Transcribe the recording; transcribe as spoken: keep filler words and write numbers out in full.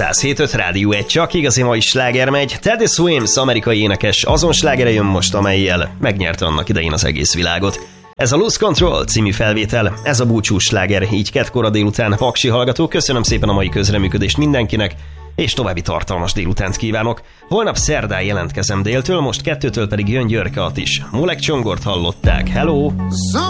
száz hét öt Rádió egy, csak igazi mai sláger megy. Teddy Swims, amerikai énekes, azon slágere jön most, amellyel megnyerte annak idején az egész világot. Ez a Lose Control című felvétel, ez a búcsús sláger, így kettkora délután. Paksi hallgató, köszönöm szépen a mai közreműködést mindenkinek, és további tartalmas délutánt kívánok. Holnap szerdán jelentkezem déltől, most kettőtől pedig jön Györke Attis. Molek Csongort hallották, hello!